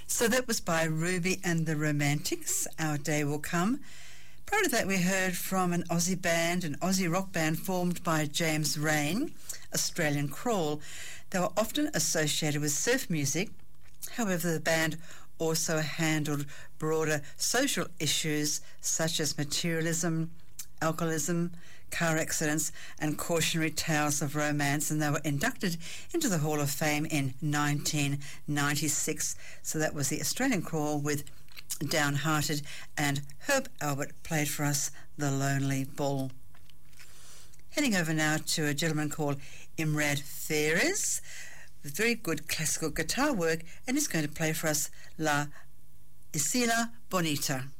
So that was by Ruby and the Romantics, Our Day Will Come. Prior to that, we heard from an Aussie band, an Aussie rock band formed by James Rain, Australian Crawl. They were often associated with surf music. However, the band also handled broader social issues such as materialism, alcoholism, car accidents, and cautionary tales of romance, and they were inducted into the Hall of Fame in 1996. So that was the Australian Crawl with Downhearted, and Herb Albert played for us The Lonely Bull. Heading over now to a gentleman called Imrad Ferez with very good classical guitar work, and he's going to play for us La Isla Bonita.